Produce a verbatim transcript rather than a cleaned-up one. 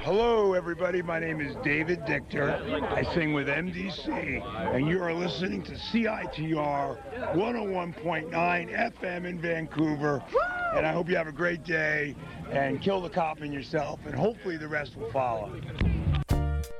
Hello, everybody. My name is David Dichter. I sing with M D C, and you are listening to C I T R one oh one point nine F M in Vancouver. And I hope you have a great day, and kill the cop in yourself, and hopefully the rest will follow.